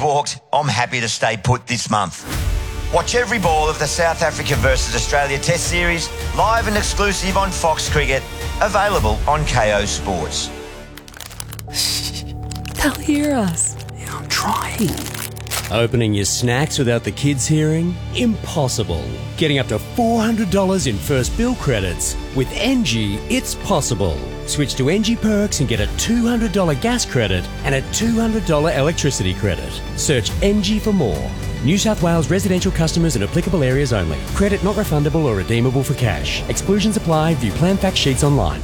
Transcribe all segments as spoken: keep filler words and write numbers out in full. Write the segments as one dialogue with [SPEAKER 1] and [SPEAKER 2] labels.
[SPEAKER 1] walked, I'm happy to stay put this month. Watch every ball of the South Africa versus Australia Test Series live and exclusive on Fox Cricket, available on K O Sports.
[SPEAKER 2] They'll hear us.
[SPEAKER 3] Yeah, I'm trying.
[SPEAKER 4] Opening your snacks without the kids hearing? Impossible. Getting up to four hundred dollars in first bill credits. With N G, it's possible. Switch to N G Perks and get a two hundred dollars gas credit and a two hundred dollars electricity credit. Search N G for more. New South Wales residential customers in applicable areas only. Credit not refundable or redeemable for cash. Exclusions apply. View plan fact sheets online.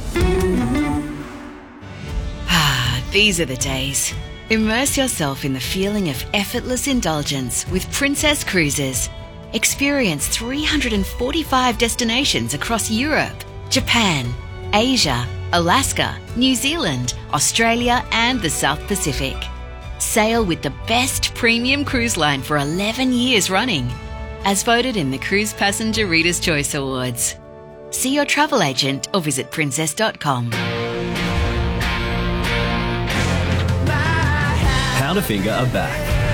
[SPEAKER 5] Ah, these are the days. Immerse yourself in the feeling of effortless indulgence with Princess Cruises. Experience three hundred forty-five destinations across Europe, Japan, Asia, Alaska, New Zealand, Australia and the South Pacific. Sail with the best premium cruise line for eleven years running, as voted in the Cruise Passenger Reader's Choice Awards. See your travel agent or visit princess dot com.
[SPEAKER 6] Powderfinger are back.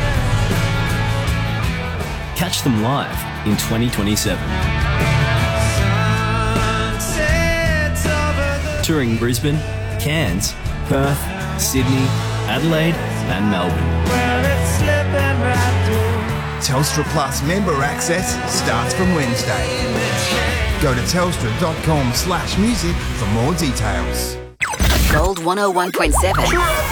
[SPEAKER 6] Catch them live in twenty twenty-seven. Touring Brisbane, Cairns, Perth, Sydney, Adelaide and Melbourne.
[SPEAKER 7] Telstra Plus member access starts from Wednesday. Go to telstra dot com slash music for more details.
[SPEAKER 5] Gold one oh one point seven.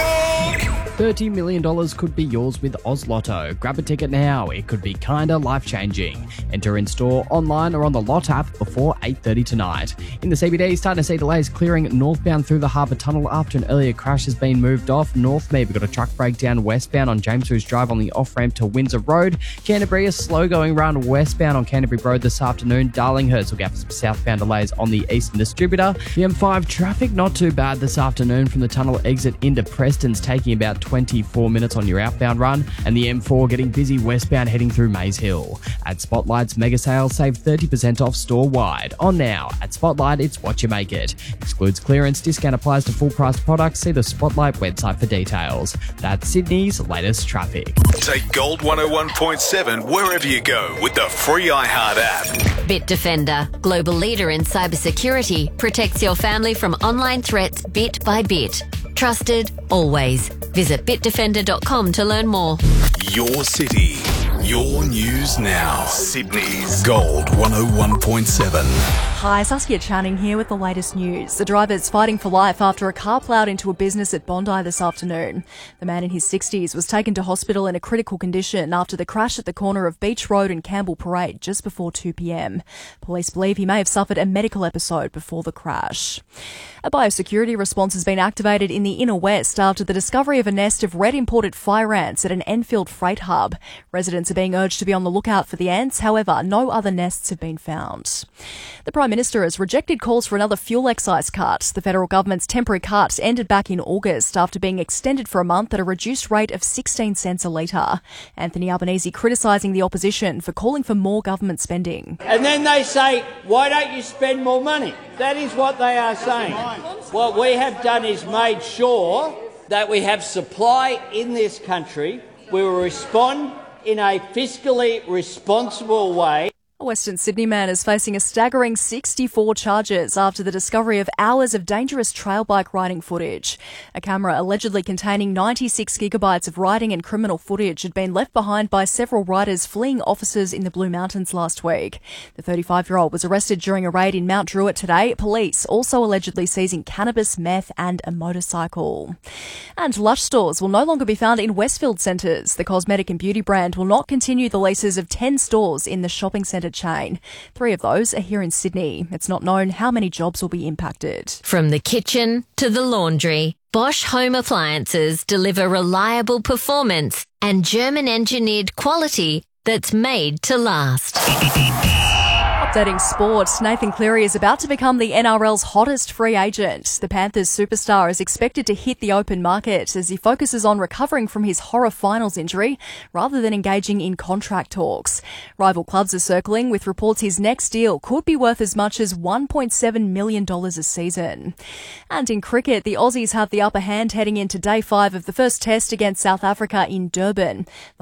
[SPEAKER 3] thirty million dollars could be yours with Oz Lotto. Grab a ticket now. It could be kinda life-changing. Enter in store, online or on the Lot app before eight thirty tonight. In the C B D, starting to see delays clearing northbound through the Harbour Tunnel after an earlier crash has been moved off. North maybe got a truck breakdown westbound on James Roos Drive on the off-ramp to Windsor Road. Canterbury, a slow-going round westbound on Canterbury Road this afternoon. Darlinghurst will get some southbound delays on the Eastern Distributor. The M five traffic not too bad this afternoon from the tunnel exit into Preston's, taking about twenty-four minutes on your outbound run, and the M four getting busy westbound heading through Maze Hill. At Spotlight's mega sales, save thirty percent off store-wide. On now. At Spotlight, it's what you make it. Excludes clearance. Discount applies to full-price products. See the Spotlight website for details. That's Sydney's latest traffic.
[SPEAKER 8] Take Gold one oh one point seven wherever you go with the free iHeart app.
[SPEAKER 9] Bitdefender, global leader in cybersecurity, protects your family from online threats bit by bit. Trusted, always. Visit bitdefender dot com to learn more.
[SPEAKER 8] Your city, your news now. Sydney's Gold one oh one point seven.
[SPEAKER 10] Hi, Saskia Channing here with the latest news. The driver's fighting for life after a car ploughed into a business at Bondi this afternoon. The man in his sixties was taken to hospital in a critical condition after the crash at the corner of Beach Road and Campbell Parade just before two p.m. Police believe he may have suffered a medical episode before the crash. A biosecurity response has been activated in the inner west after the discovery of a nest of red imported fire ants at an Enfield freight hub. Residents are being urged to be on the lookout for the ants. However, no other nests have been found. The Prime Minister has rejected calls for another fuel excise cut. The federal government's temporary cut ended back in August after being extended for a month at a reduced rate of sixteen cents a litre. Anthony Albanese criticising the opposition for calling for more government spending.
[SPEAKER 11] And then they say, why don't you spend more money? That is what they are saying. What we have done is made sure that we have supply in this country. We will respond in a fiscally responsible way.
[SPEAKER 10] A Western Sydney man is facing a staggering sixty-four charges after the discovery of hours of dangerous trail bike riding footage. A camera allegedly containing ninety-six gigabytes of riding and criminal footage had been left behind by several riders fleeing officers in the Blue Mountains last week. The thirty-five-year-old was arrested during a raid in Mount Druitt today. Police also allegedly seizing cannabis, meth and a motorcycle. And Lush stores will no longer be found in Westfield centres. The cosmetic and beauty brand will not continue the leases of ten stores in the shopping centre chain. Three of those are here in Sydney. It's not known how many jobs will be impacted.
[SPEAKER 9] From the kitchen to the laundry, Bosch Home Appliances deliver reliable performance and German-engineered quality that's made to last.
[SPEAKER 10] Updating sport, Nathan Cleary is about to become the N R L's hottest free agent. The Panthers superstar is expected to hit the open market as he focuses on recovering from his horror finals injury rather than engaging in contract talks. Rival clubs are circling with reports his next deal could be worth as much as one point seven million dollars a season. And in cricket, the Aussies have the upper hand heading into day five of the first test against South Africa in Durban.